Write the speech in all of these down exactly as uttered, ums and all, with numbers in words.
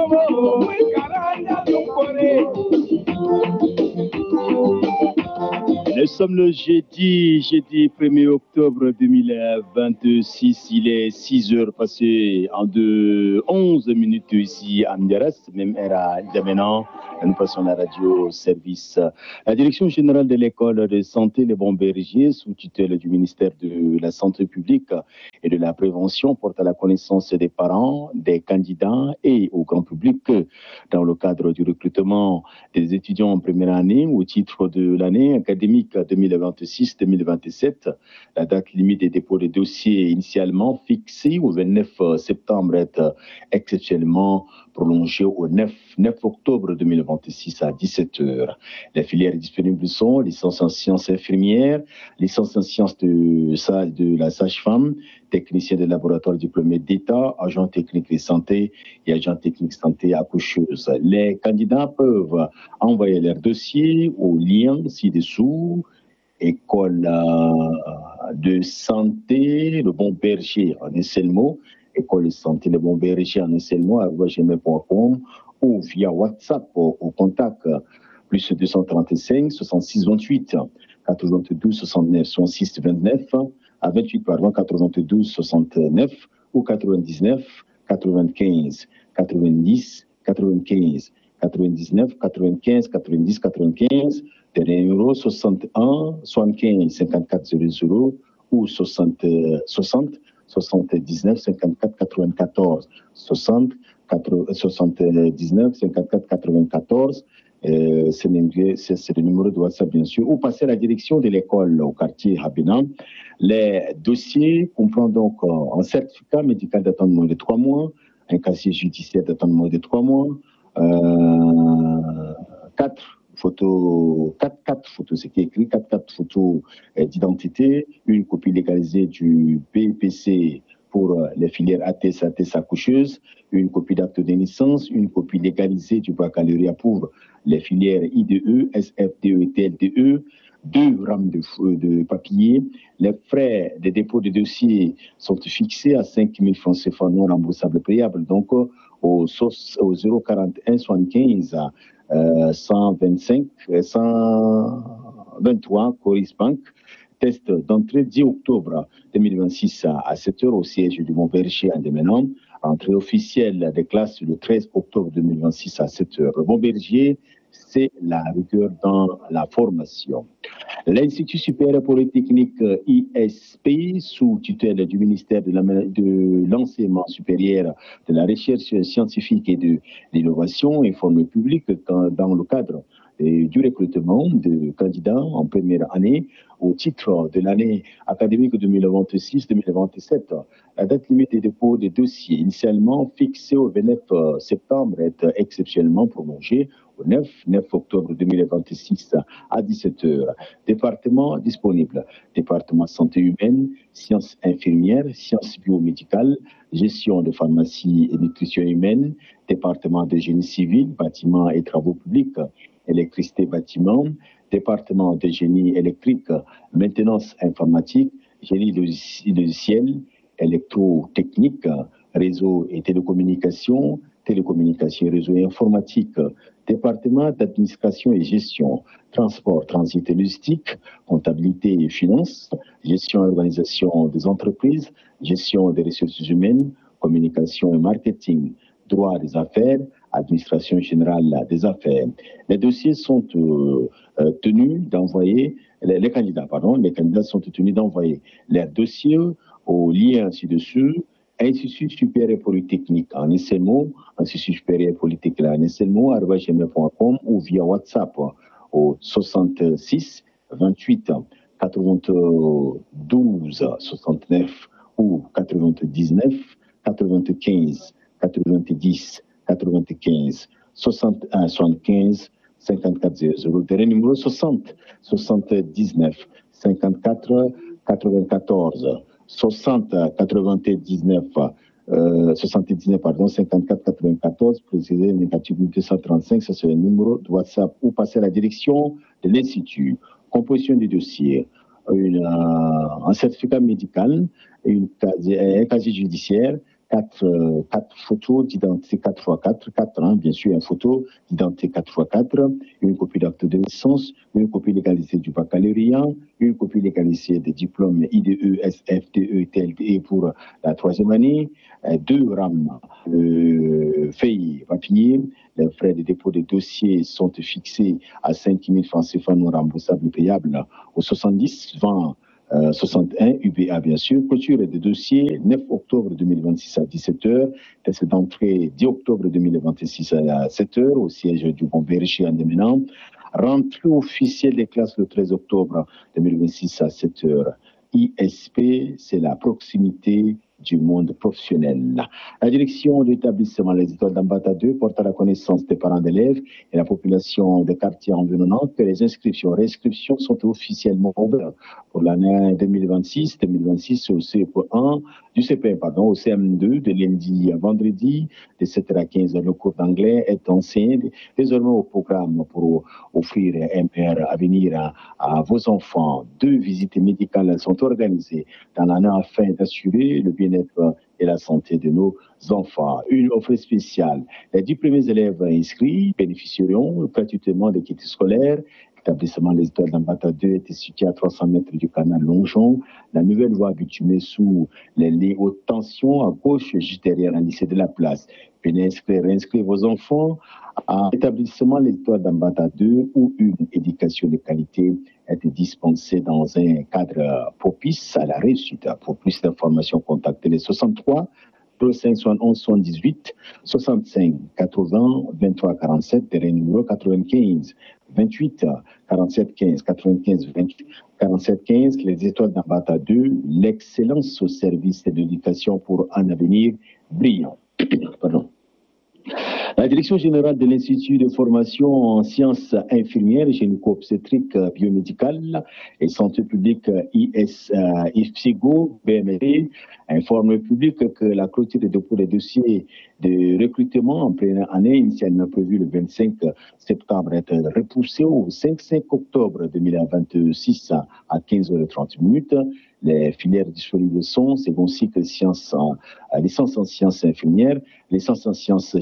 Nous sommes le jeudi, jeudi premier octobre deux mille vingt-six, il est six heures passées en de onze minutes ici à Mdiaras, même heure à Djamenan. Nous passons la radio service. La direction générale de l'école de santé Les Bons Bergers, sous tutelle du ministère de la Santé publique et de la prévention, porte à la connaissance des parents, des candidats et au grand public dans le cadre du recrutement des étudiants en première année au titre de l'année académique deux mille vingt-six deux mille vingt-sept. La date limite des dépôts de dossiers initialement fixée au vingt-neuf septembre est exceptionnellement prolongée au neuf octobre deux mille vingt-six à dix-sept heures. Les filières disponibles sont licence en sciences infirmières, licence en sciences de, de la sage-femme, technicien de laboratoire diplômé d'État, agent technique de santé et agent technique santé accoucheuse. Les candidats peuvent envoyer leur dossier au lien ci-dessous, école de santé, le bon berger en un seul mot, école de santé, le bon berger en un seul mot, arobase gmail point com ou via WhatsApp au, au contact plus deux cent trente-cinq soixante-six vingt-huit quatre-vingt-douze soixante-neuf soixante-six vingt-neuf à vingt-huit pardon quatre-vingt-douze soixante-neuf ou quatre-vingt-dix-neuf quatre-vingt-quinze quatre-vingt-dix quatre-vingt-quinze quatre-vingt-dix-neuf quatre-vingt-quinze quatre-vingt-dix quatre-vingt-quinze, dernier numéro soixante et un soixante-quinze cinquante-quatre zéro zéro ou soixante soixante soixante-dix-neuf cinquante-quatre quatre-vingt-quatorze soixante soixante-dix-neuf cinquante-quatre quatre-vingt-quatorze. Euh, c'est le numéro de WhatsApp, bien sûr, ou passer à la direction de l'école au quartier Habinan. Les dossiers comprennent donc euh, un certificat médical datant de moins de trois mois, un casier judiciaire datant de moins de trois mois, euh, quatre photos, quatre, quatre photos, c'est qui est écrit, quatre, quatre photos euh, d'identité, une copie légalisée du B P C pour les filières A T S, A T S accoucheuse, une copie d'acte de naissance, une copie légalisée du baccalauréat pour les filières I D E, S F D E et T L D E, deux rames de, de papier. Les frais de dépôt de dossier sont fixés à cinq mille francs C F A non remboursables payables, donc au, au zéro quarante et un soixante-quinze euh, cent vingt-cinq cent vingt-trois Coris Bank. Test d'entrée dix octobre deux mille vingt-six à sept heures au siège du Mont-Berger à Demenan. Entrée officielle des classes le treize octobre deux mille vingt-six à sept heures. Le Mont-Berger, c'est la rigueur dans la formation. L'Institut supérieur polytechnique I S P, sous tutelle du ministère de l'enseignement supérieur, de la recherche scientifique et de l'innovation, informe le public dans le cadre du recrutement de candidats en première année au titre de l'année académique deux mille vingt-six deux mille vingt-sept. La date limite des dépôts des dossiers initialement fixée au vingt-neuf septembre est exceptionnellement prolongée au neuf octobre deux mille vingt-six à dix-sept heures. Département disponible: département santé humaine, sciences infirmières, sciences biomédicales, gestion de pharmacie et nutrition humaine, département de génie civil, bâtiments et travaux publics, électricité bâtiment, département de génie électrique, maintenance informatique, génie logiciel, électrotechnique, réseau et télécommunications, télécommunications et réseau informatique, département d'administration et gestion, transport, transit et logistique, comptabilité et finances, gestion et organisation des entreprises, gestion des ressources humaines, communication et marketing, droit des affaires, administration générale des affaires. Les dossiers sont euh, euh, tenus d'envoyer, les, les candidats, pardon, les candidats sont tenus d'envoyer leurs dossiers au lien ci-dessus, Institut supérieur polytechnique en un seul mot, Institut supérieur polytechnique en un seul mot, arobase gmail point com ou via WhatsApp au soixante-six vingt-huit quatre-vingt-douze soixante-neuf ou quatre-vingt-dix-neuf quatre-vingt-quinze quatre-vingt-dix quatre-vingt-quinze soixante et un soixante-quinze cinquante-quatre zéro zéro. Dernier numéro soixante soixante-dix-neuf cinquante-quatre quatre-vingt-quatorze soixante quatre-vingt-dix-neuf euh, soixante-dix-neuf pardon cinquante-quatre quatre-vingt-quatorze, précisé négatif deux cent trente-cinq, ça c'est le numéro de WhatsApp, ou passer à la direction de l'Institut. Composition du dossier: une, euh, un certificat médical, une, un casier judiciaire, quatre, euh, quatre photos d'identité quatre fois quatre, quatre, hein, bien sûr, une photo d'identité quatre fois quatre, une copie d'acte de naissance, une copie légalisée du baccalauréat, une copie légalisée des diplômes I D E, S F, D E, T L D pour la troisième année, euh, deux rames euh, feuilles papier. Les frais de dépôt des dossiers sont fixés à cinq mille francs C F A non remboursables payables au soixante-dix vingt euh, soixante et un U B A bien sûr. Clôture des dossiers neuf octobre deux mille vingt-six à dix-sept heures. Test d'entrée dix octobre deux mille vingt-six à sept heures au siège du Bon Berger en Déménant. Rentrée officielle des classes le treize octobre deux mille vingt-six à sept heures. I S P, c'est la proximité du monde professionnel. La direction de l'établissement Les Étoiles d'Ambata deux porte à la connaissance des parents d'élèves et la population des quartiers environnants que les inscriptions et réinscriptions sont officiellement ouvertes pour l'année deux mille vingt-six deux mille vingt-six au C P un, du C P un pardon, au C M deux, de lundi à vendredi, de sept heures à quinze heures. Le cours d'anglais est enseigné désormais au programme pour offrir un meilleur avenir à, à vos enfants. Deux visites médicales sont organisées dans l'année afin d'assurer le bien-être et la santé de nos enfants. Une offre spéciale. Les dix premiers élèves inscrits bénéficieront gratuitement des kits scolaires. L'établissement Les Étoiles d'Ambata deux était situé à trois cents mètres du canal Longeon. La nouvelle voie bitumée sous les lignes haute tension à gauche, juste derrière un lycée de la place. Venez inscrire, inscrire vos enfants à l'établissement Les Étoiles d'Ambata deux où une éducation de qualité est dispensée dans un cadre propice à la réussite. Pour plus d'informations, contactez les soixante-trois cinq soixante-onze soixante-dix-huit soixante-cinq quatre-vingts vingt-trois quarante-sept, terrain numéro quatre-vingt-quinze vingt-huit quarante-sept quinze quatre-vingt-quinze vingt-huit quarante-sept quinze. Les Étoiles d'Ambata deux, l'excellence au service de l'éducation pour un avenir brillant. Pardon. La direction générale de l'Institut de formation en sciences infirmières, gynéco-obstétriques, biomédicales et santé publique I S, euh, I F S I G O, B M P, informe le public que la clôture de dépôt des dossiers de recrutement en pleine année, initialement prévue le vingt-cinq septembre, est repoussée au cinq octobre deux mille vingt-six à quinze heures trente. Les filières disponibles sont second cycle sciences, euh, licence en sciences infirmières, licence en sciences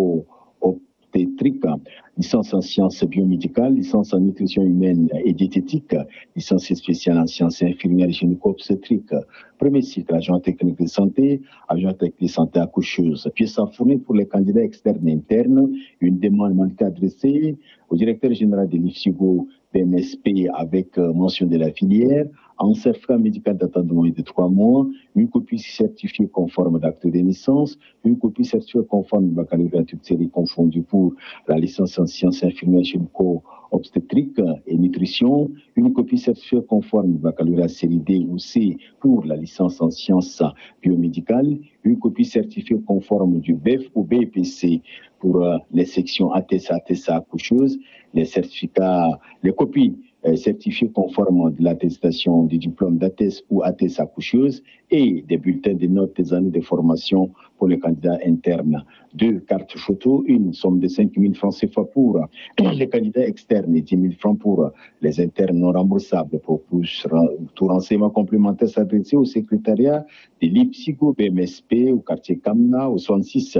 gynéco-obstétriques, licence en sciences biomédicales, licence en nutrition humaine et diététique, licence spéciale en sciences infirmières gynéco-obstétriques, premier cycle adjoint technique de santé, adjoint technique de santé accoucheuse. Pièces à fournir pour les candidats externes et internes, une demande m'a été adressée au directeur général de l'I F S I G O P M S P avec mention de la filière, un certificat médical datant de moins de trois mois, une copie certifiée conforme d'acte de naissance, une copie certifiée conforme de baccalauréat toute série confondue pour la licence en sciences infirmières gynéco-obstétriques et nutrition, une copie certifiée conforme du baccalauréat série D ou C pour la licence en sciences biomédicales, une copie certifiée conforme du B E F ou B P C pour euh, les sections A T S A, A T S A accoucheuse, les certificats, les copies euh, certifiées conformes de l'attestation du diplôme d'A T S ou A T S accoucheuse et des bulletins de notes des années de formation pour les candidats internes. Deux cartes photos, une somme de cinq mille francs C F A pour les candidats externes et dix mille francs pour les internes non remboursables. Pour plus, tout renseignement complémentaire s'adresser au secrétariat de l'I F S I G O B M S P au quartier Kamna au soixante-six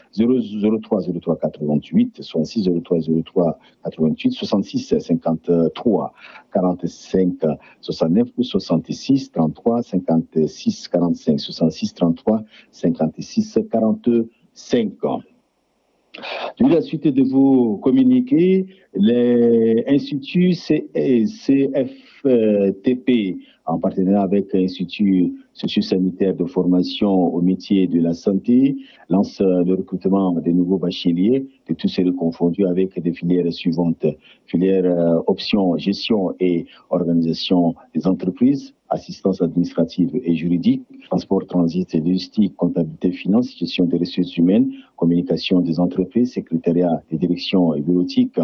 zéro trois zéro trois quatre-vingt-huit, soixante-six zéro trois zéro trois quatre-vingt-huit, soixante-six cinquante-trois quarante-cinq soixante-neuf ou soixante-six trente-trois cinquante-six quarante-cinq, soixante-six trente-trois cinquante-six quarante-cinq ans. Je vais la suite de vous communiquer les instituts C F T P en partenariat avec l'Institut socio-sanitaire de formation au métier de la santé lance le recrutement des nouveaux bacheliers de tous ces confondus avec des filières suivantes. Filière euh, option gestion et organisation des entreprises, assistance administrative et juridique, transport, transit et logistique, comptabilité, finance, gestion des ressources humaines, communication des entreprises, secrétariat des directions et bureautiques,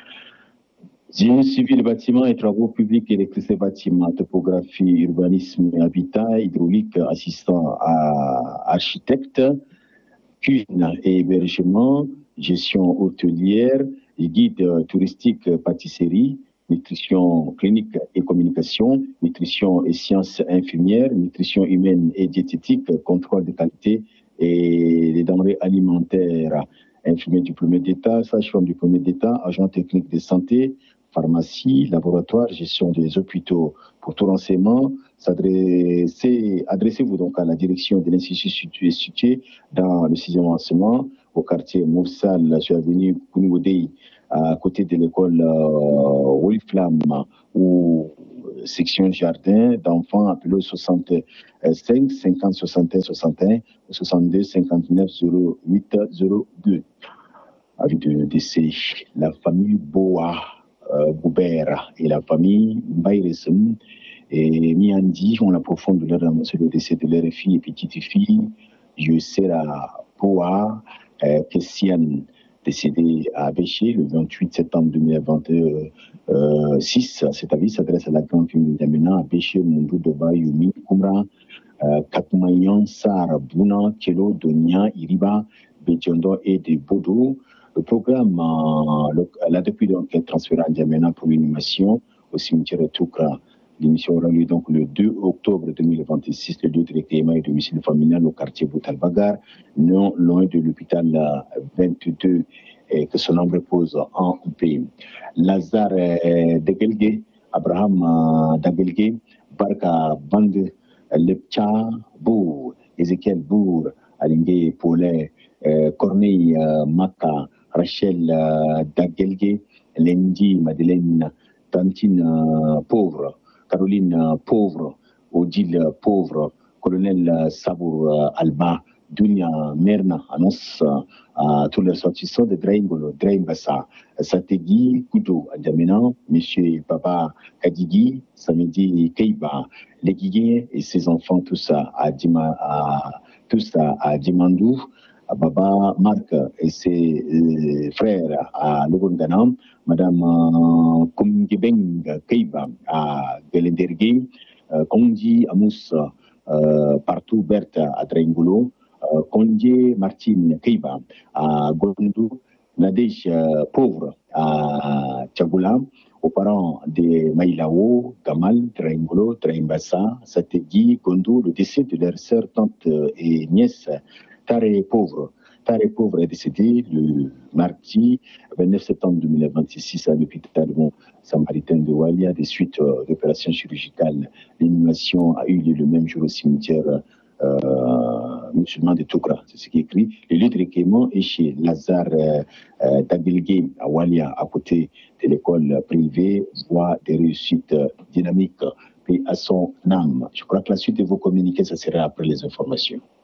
génie civil, bâtiment et travaux publics, électricité, bâtiment, topographie, urbanisme et habitat, hydraulique, assistant à architecte, cuisine et hébergement, gestion hôtelière, guide touristique, pâtisserie, nutrition clinique et communication, nutrition et sciences infirmières, nutrition humaine et diététique, contrôle de qualité et les denrées alimentaires, infirmier diplômé d'État, sage-femme diplômé d'État, agent technique de santé, pharmacie, laboratoire, gestion des hôpitaux. Pour tout renseignement, adressez-vous donc à la direction de l'Institut situé, situé dans le sixième arrondissement, au quartier Moursal, sur l'avenue Kounoudei, à côté de l'école euh, Wilflam, ou section jardin d'enfants appelé au soixante-cinq cinquante soixante et un soixante et un ou soixante-deux cinquante-neuf zéro huit zéro deux. Avec de décès, la famille Boa euh, Boubert et la famille Bayresem et Miandi ont la profonde douleur d'annoncer le décès de leur fille et petite fille, Yosera Boa euh, Kessian, décédé à Béché le vingt-huit septembre deux mille vingt-six. Cet avis s'adresse à la grande famille d'Amena, à Béché, Mundou, Doba, Yumi, Kumra, euh, Katoumayan, Sar, Bouna, Kelo, Donia, Iriba, Bédiondo et de Bodo. Le programme euh, l'a depuis donc été transféré à N'Djamena pour l'inhumation au cimetière Toukra. L'émission aura lieu donc le deux octobre deux mille vingt-six, le lieu de recueillement et domicile familial au quartier Boutalbagar, non loin de l'hôpital vingt-deux, et que son nom repose en paix. Lazare euh, Degelge, Abraham euh, Dagelge, Barka Bande, Lepcha Bour, Ezekiel Bour, Alingue Paulet, euh, Corneille euh, Maka, Rachel euh, Dagelge, Lendi Madeleine, Tantine euh, Pauvre, Caroline euh, Pauvre, Odile euh, Pauvre, Colonel euh, Sabour euh, Alba, Dunia Merna annonce euh, à tous les sortissants de Draingolo, Draimbassa, Sategi, Kudo, Adjamena, Monsieur Papa Kadigi, Samedi Keiba, les Guigués et ses enfants, tous à, à, Dima, à, tous à, à Dimandou, à Baba Marc et ses euh, frères à Lugondana, Madame euh, Kumgebeng Keiba à Gelendergue, euh, Kondi Amous euh, partout Berthe à Draingolo, euh, Kondje Martine Keiba à Gondou, Nadej euh, Pauvre à Tchagoula, aux parents de Maïlao, Gamal, Draingolo, Draimbassa, Sategui, Gondou, le décès de leur sœur, tante et nièce, Tare Pauvre. Tare Pauvre est décédé le mardi vingt-neuf septembre deux mille vingt-six à l'hôpital samaritain de Walia des suites euh, d'opérations chirurgicales. L'inhumation a eu lieu le même jour au cimetière euh, musulman de Toukra. C'est ce qui est écrit. Le lieu de recueillement est chez Lazare euh, euh, Dagelge à Walia, à côté de l'école privée, voie des réussites dynamiques et à son âme. Je crois que la suite de vos communiqués, ça sera après les informations.